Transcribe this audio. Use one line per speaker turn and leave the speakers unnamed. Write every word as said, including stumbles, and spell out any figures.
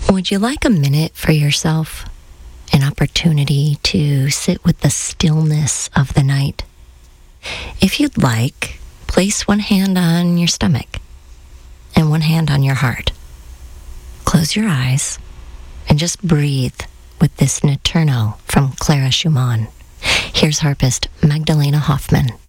Would you like a minute for yourself? An opportunity to sit with the stillness of the night? If you'd like, place one hand on your stomach and one hand on your heart. Close your eyes and just breathe with this Notturno from Clara Schumann. Here's harpist Magdalena Hoffman.